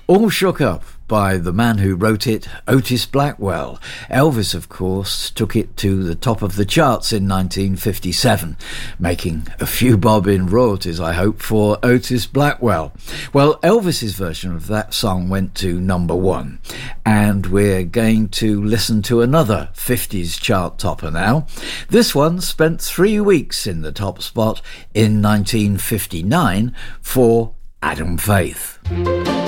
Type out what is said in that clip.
All Shook Up by the man who wrote it, Otis Blackwell. Elvis, of course, took it to the top of the charts in 1957, making a few bob in royalties, I hope, for Otis Blackwell. Well, Elvis's version of that song went to number 1, and we're going to listen to another 50s chart topper now. This one spent 3 weeks in the top spot in 1959 for Adam Faith.